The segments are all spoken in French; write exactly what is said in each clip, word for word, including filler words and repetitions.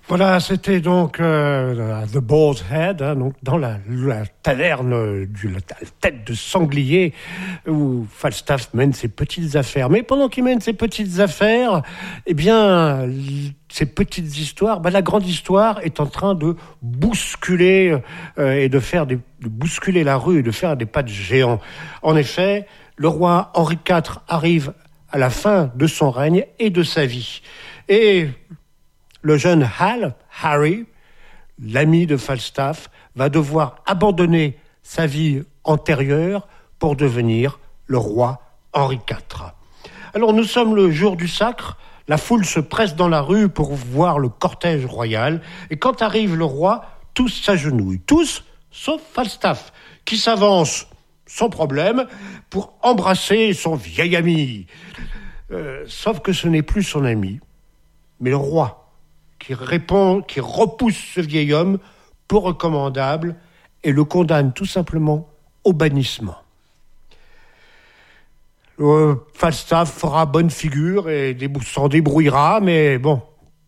Voilà, c'était donc euh, The Boar's Head, hein, donc dans la, la taverne de la tête de sanglier où Falstaff mène ses petites affaires. Mais pendant qu'il mène ses petites affaires, eh bien, ces petites histoires, bah, la grande histoire est en train de bousculer euh, et de faire des, de bousculer la rue et de faire des pas de géant. En effet, le roi Henri quatre arrive à la fin de son règne et de sa vie. Et le jeune Hal, Harry, l'ami de Falstaff, va devoir abandonner sa vie antérieure pour devenir le roi Henri quatre. Alors nous sommes le jour du sacre, la foule se presse dans la rue pour voir le cortège royal, et quand arrive le roi, tous s'agenouillent, tous sauf Falstaff, qui s'avance sans problème pour embrasser son vieil ami. Euh, sauf que ce n'est plus son ami, mais le roi, qui répond, qui repousse ce vieil homme peu recommandable et le condamne tout simplement au bannissement. Euh, Falstaff fera bonne figure et s'en débrouillera, mais bon,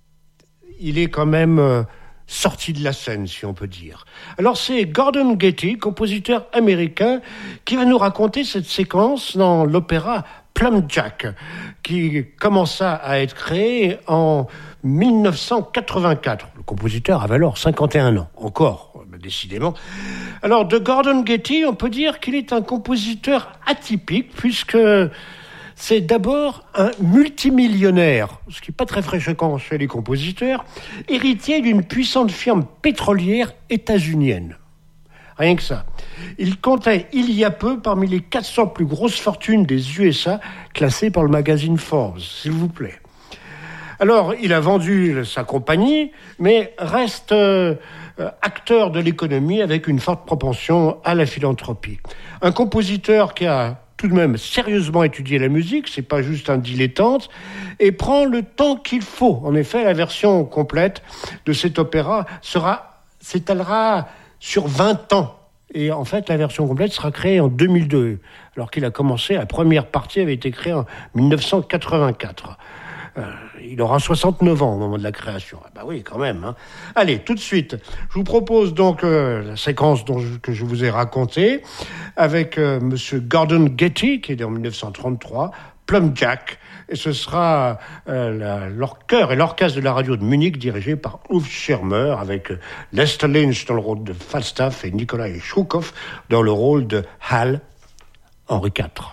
il est quand même euh, sorti de la scène, si on peut dire. Alors c'est Gordon Getty, compositeur américain, qui va nous raconter cette séquence dans l'opéra Plum Jack, qui commença à être créé en dix-neuf cent quatre-vingt-quatre. Le compositeur avait alors cinquante et un ans, encore, décidément. Alors, de Gordon Getty, on peut dire qu'il est un compositeur atypique, puisque c'est d'abord un multimillionnaire, ce qui n'est pas très fréquent chez les compositeurs, héritier d'une puissante firme pétrolière états-unienne. Rien que ça. Il comptait il y a peu parmi les quatre cents plus grosses fortunes des U S A classées par le magazine Forbes, s'il vous plaît. Alors, il a vendu sa compagnie, mais reste euh, acteur de l'économie avec une forte propension à la philanthropie. Un compositeur qui a tout de même sérieusement étudié la musique, c'est pas juste un dilettante, et prend le temps qu'il faut. En effet, la version complète de cet opéra sera, s'étalera sur vingt ans. Et en fait, la version complète sera créée en deux mille deux, alors qu'il a commencé, la première partie avait été créée en dix-neuf cent quatre-vingt-quatre. Euh, il aura soixante-neuf ans au moment de la création. Ah bah oui, quand même. Hein. Allez, tout de suite, je vous propose donc euh, la séquence dont je, que je vous ai racontée avec euh, Monsieur Gordon Getty, qui est né en dix-neuf cent trente-trois, Plum Jack, et ce sera euh, la, leur chœur et l'orchestre de la radio de Munich dirigé par Ulf Schirmer avec euh, Lester Lynch dans le rôle de Falstaff et Nikolai Choukhov dans le rôle de Hal, Henri quatre.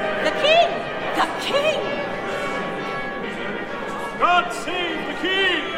God save the king!